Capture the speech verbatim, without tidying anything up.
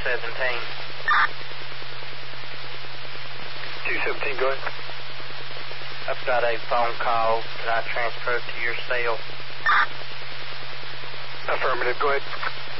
seventeen. two seventeen, go ahead. I've got a phone call that I transferred to your cell. Affirmative, go ahead.